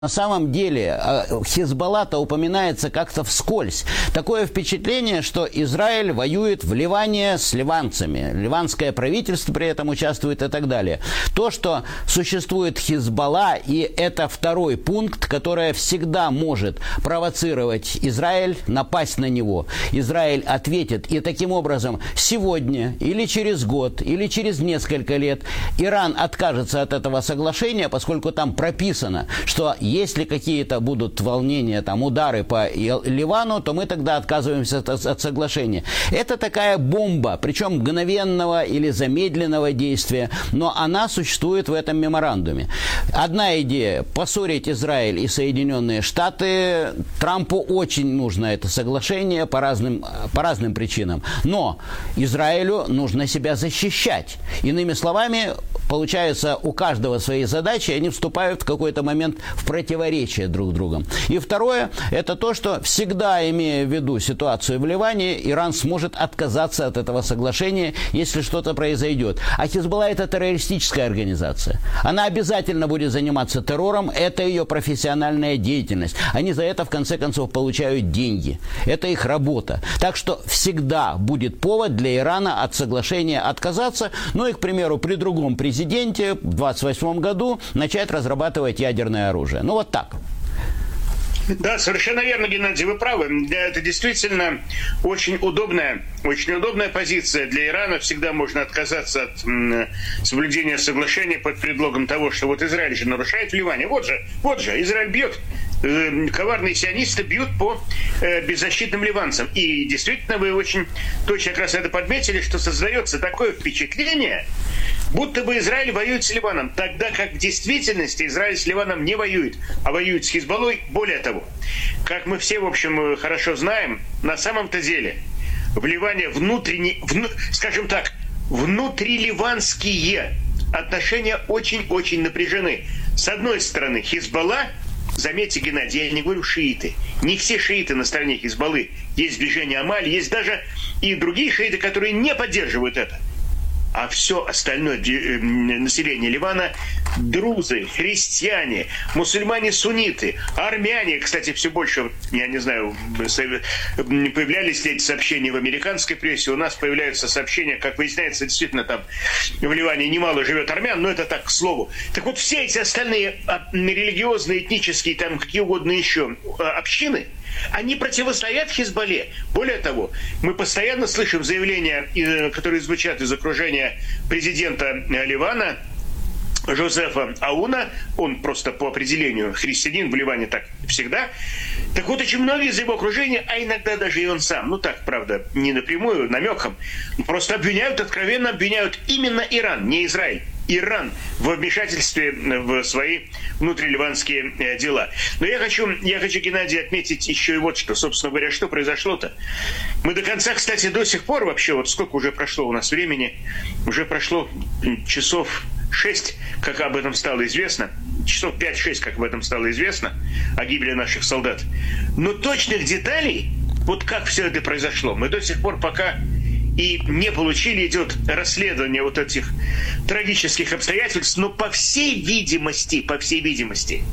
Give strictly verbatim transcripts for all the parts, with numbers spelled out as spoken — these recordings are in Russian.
На самом деле Хизбалла-то упоминается как-то вскользь. Такое впечатление, что Израиль воюет в Ливане с ливанцами. Ливанское правительство при этом участвует и так далее. То, что существует Хизбалла, и это второй пункт, который всегда может провоцировать Израиль, напасть на него. Израиль ответит, и таким образом сегодня или через год, или через несколько лет Иран откажется от этого соглашения, поскольку там прописано, что если какие-то будут волнения, там, удары по Ливану, то мы тогда отказываемся от, от соглашения. Это такая бомба, причем мгновенного или замедленного действия, но она существует в этом меморандуме. Одна идея – поссорить Израиль и Соединенные Штаты. Трампу очень нужно это соглашение по разным, по разным причинам. Но Израилю нужно себя защищать. Иными словами, получается, у каждого свои задачи, и они вступают в какой-то момент в противоречие друг с другом. И второе, это то, что всегда, имея в виду ситуацию в Ливане, Иран сможет отказаться от этого соглашения, если что-то произойдет. А Хизбалла – это террористическая организация. Она обязательно будет заниматься террором, это ее профессиональная деятельность. Они за это, в конце концов, получают деньги. Это их работа. Так что всегда будет повод для Ирана от соглашения отказаться, ну и, к примеру, при другом президенте в двадцать восьмом году начать разрабатывать ядерное оружие. Ну, вот так. Да, совершенно верно, Геннадий, вы правы. Это действительно очень удобная, очень удобная позиция для Ирана. Всегда можно отказаться от м, соблюдения соглашения под предлогом того, что вот Израиль же нарушает в Ливане. Вот же, вот же, Израиль бьет. Коварные сионисты бьют по э, беззащитным ливанцам. И действительно, вы очень точно как раз это подметили, что создается такое впечатление, будто бы Израиль воюет с Ливаном, тогда как в действительности Израиль с Ливаном не воюет, а воюет с Хизбаллой. Более того, как мы все, в общем, хорошо знаем, на самом-то деле в Ливане внутренне, вну, скажем так, внутриливанские отношения очень-очень напряжены. С одной стороны, Хизбалла, заметьте, Геннадий, я не говорю шииты. Не все шииты на стороне Хизбаллы. Есть движение Амаль, есть даже и другие шииты, которые не поддерживают это. А все остальное население Ливана – друзы, христиане, мусульмане-сунниты, армяне. Кстати, все больше, я не знаю, появлялись ли эти сообщения в американской прессе. У нас появляются сообщения, как выясняется, действительно там в Ливане немало живет армян, но это так, к слову. Так вот, все эти остальные религиозные, этнические, там какие угодно еще общины, они противостоят Хизбалле. Более того, мы постоянно слышим заявления, которые звучат из окружения президента Ливана Жозефа Ауна. Он просто по определению христианин, в Ливане так всегда. Так вот, очень многие из его окружения, а иногда даже и он сам, ну так, правда, не напрямую, намеком, просто обвиняют, откровенно обвиняют именно Иран, не Израиль. Иран в вмешательстве в свои внутриливанские дела. Но я хочу, я хочу, Геннадий, отметить еще и вот что. Собственно говоря, что произошло-то? Мы до конца, кстати, до сих пор вообще, вот сколько уже прошло у нас времени, уже прошло часов шесть, как об этом стало известно, часов пять-шесть, как об этом стало известно, о гибели наших солдат. Но точных деталей, вот как все это произошло, мы до сих пор пока и не получили. Идет расследование вот этих трагических обстоятельств, но по всей видимости, по всей видимости,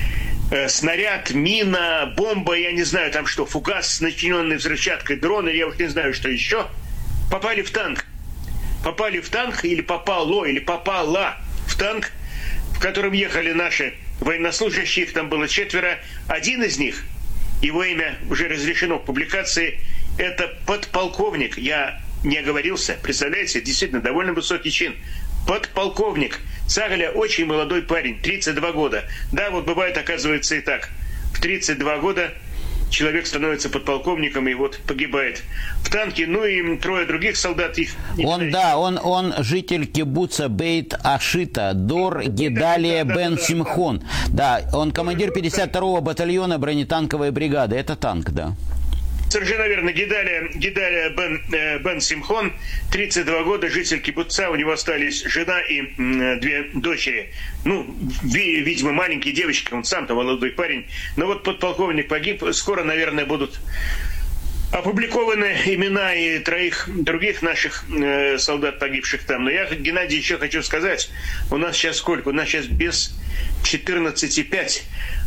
э, снаряд, мина, бомба, я не знаю там что, фугас, начиненный взрывчаткой, дрон, или я уж не знаю, что еще, попали в танк. Попали в танк, или попало, или попала в танк, в котором ехали наши военнослужащие, их там было четверо. Один из них, его имя уже разрешено в публикации, это подполковник, я не оговорился, представляете, действительно довольно высокий чин. Подполковник Цагаля, очень молодой парень, тридцать два года. Да, вот бывает, оказывается, и так. В тридцать два года человек становится подполковником и вот погибает в танке. Ну и трое других солдат их... Он, да, он, он житель кибуца Бейт Ашита, Дор Гедалия да, да, Бен да, да, Симхон. Да. да, он командир пятьдесят второго батальона бронетанковой бригады. Это танк, да. Совершенно верно. Гедалия, Гедалия Бен, э, Бен Симхон, тридцать два года, житель кибуца. У него остались жена и э, две дочери. Ну, ви, видимо, маленькие девочки. Он сам-то молодой парень. Но вот подполковник погиб. Скоро, наверное, будут опубликованы имена и троих других наших э, солдат, погибших там. Но я, Геннадий, еще хочу сказать. У нас сейчас сколько? У нас сейчас без четырнадцати пять.